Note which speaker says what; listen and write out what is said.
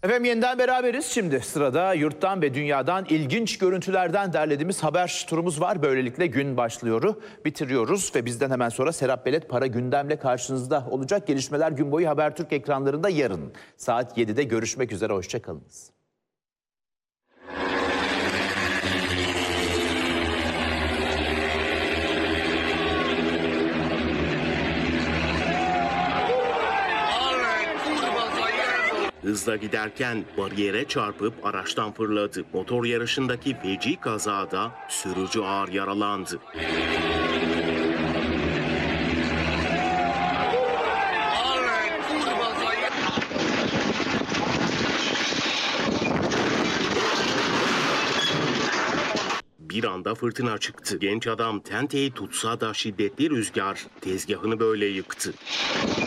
Speaker 1: Efendim yeniden beraberiz. Şimdi sırada yurttan ve dünyadan ilginç görüntülerden derlediğimiz haber turumuz var. Böylelikle gün başlıyor, bitiriyoruz ve bizden hemen sonra Serap Belet para gündemle karşınızda olacak. Gelişmeler gün boyu Habertürk ekranlarında yarın saat 7'de görüşmek üzere. Hoşçakalınız.
Speaker 2: Hızla giderken bariyere çarpıp araçtan fırladı. Motor yarışındaki feci kazada sürücü ağır yaralandı. Bir anda fırtına çıktı. Genç adam tenteyi tutsa da şiddetli rüzgar tezgahını böyle yıktı.